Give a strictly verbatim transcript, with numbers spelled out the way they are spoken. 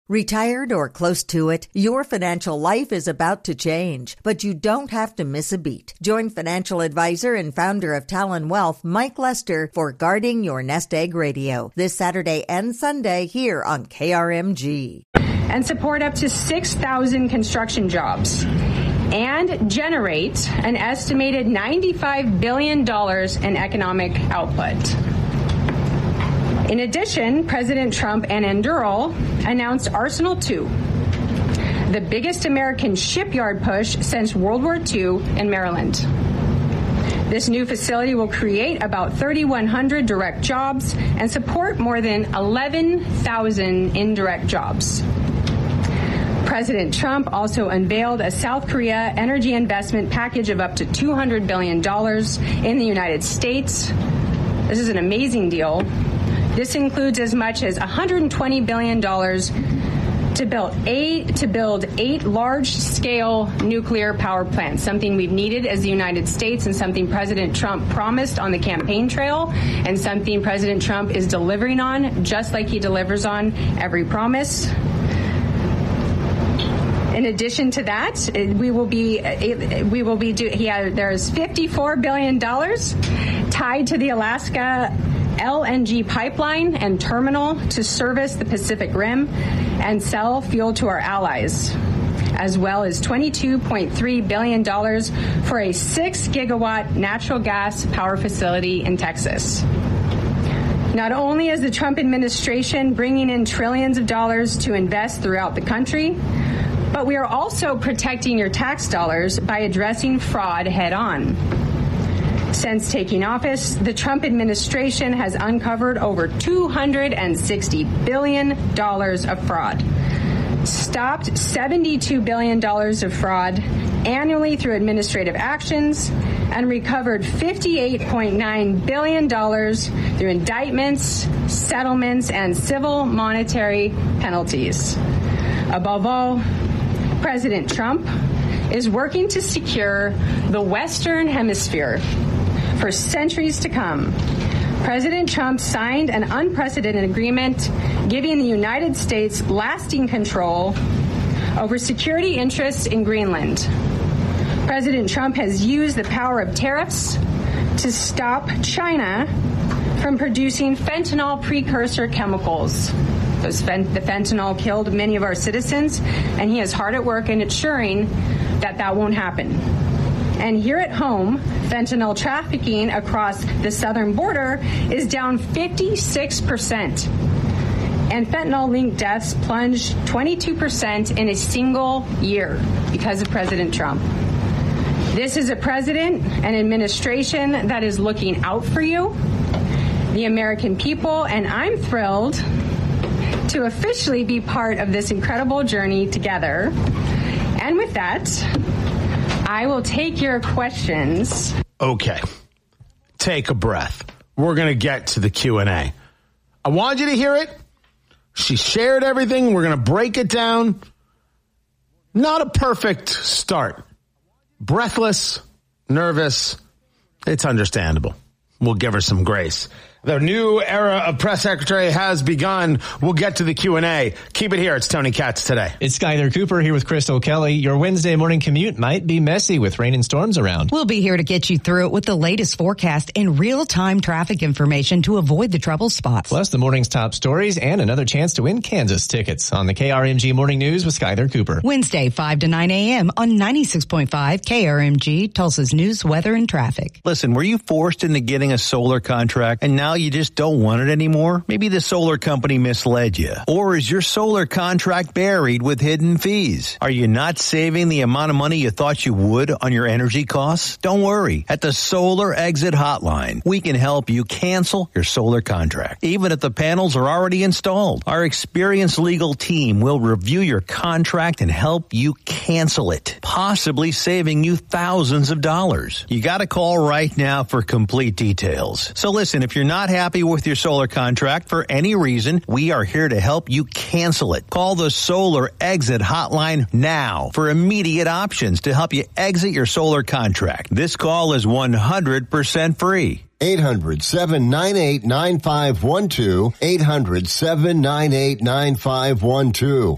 Retired or close to it, your financial life is about to change, but you don't have to miss a beat. Join financial advisor and founder of Talon Wealth, Mike Lester, for Guarding Your Nest Egg Radio this Saturday and Sunday here on K R M G. And support up to six thousand construction jobs and generate an estimated ninety-five billion dollars in economic output. In addition, President Trump and Anduril announced Arsenal two, the biggest American shipyard push since World War Two in Maryland. This new facility will create about thirty-one hundred direct jobs and support more than eleven thousand indirect jobs. President Trump also unveiled a South Korea energy investment package of up to two hundred billion dollars in the United States. This is an amazing deal. This includes as much as one hundred twenty billion dollars to build eight to build eight large-scale nuclear power plants, something we've needed as the United States and something President Trump promised on the campaign trail and something President Trump is delivering on, just like he delivers on every promise. In addition to that, we will be we will be do, he has, there's fifty-four billion dollars tied to the Alaska L N G pipeline and terminal to service the Pacific Rim and sell fuel to our allies, as well as twenty-two point three billion dollars for a six gigawatt natural gas power facility in Texas. Not only is the Trump administration bringing in trillions of dollars to invest throughout the country, but we are also protecting your tax dollars by addressing fraud head on. Since taking office, the Trump administration has uncovered over two hundred sixty billion dollars of fraud, stopped seventy-two billion dollars of fraud annually through administrative actions, and recovered fifty-eight point nine billion dollars through indictments, settlements, and civil monetary penalties. Above all, President Trump is working to secure the Western Hemisphere for centuries to come. President Trump signed an unprecedented agreement giving the United States lasting control over security interests in Greenland. President Trump has used the power of tariffs to stop China from producing fentanyl precursor chemicals. Those fent- the fentanyl killed many of our citizens, and he is hard at work in ensuring that that won't happen. And here at home, fentanyl trafficking across the southern border is down fifty-six percent. And fentanyl-linked deaths plunged twenty-two percent in a single year because of President Trump. This is a president and administration that is looking out for you, the American people, and I'm thrilled to officially be part of this incredible journey together. And with that, I will take your questions. Okay. Take a breath. We're going to get to the Q and A. I want you to hear it. She shared everything. We're going to break it down. Not a perfect start. Breathless, nervous. It's understandable. We'll give her some grace. The new era of press secretary has begun. We'll get to the Q and A. Keep it here. It's Tony Katz today. It's Skyler Cooper here with Crystal Kelly. Your Wednesday morning commute might be messy with rain and storms around. We'll be here to get you through it with the latest forecast and real-time traffic information to avoid the trouble spots. Plus the morning's top stories and another chance to win Kansas tickets on the K R M G Morning News with Skyler Cooper. Wednesday, five to nine a.m. on ninety-six point five K R M G, Tulsa's news, weather, and traffic. Listen, were you forced into getting a solar contract and now you just don't want it anymore? Maybe the solar company misled you. Or is your solar contract buried with hidden fees? Are you not saving the amount of money you thought you would on your energy costs? Don't worry. At the Solar Exit Hotline, we can help you cancel your solar contract, even if the panels are already installed. Our experienced legal team will review your contract and help you cancel it, possibly saving you thousands of dollars. You got to call right now for complete details. So listen, if you're not happy with your solar contract for any reason, we are here to help you cancel it. Call the Solar Exit Hotline now for immediate options to help you exit your solar contract. This call is one hundred percent free. eight hundred, seven nine eight, nine five one two, eight hundred, seven nine eight, nine five one two.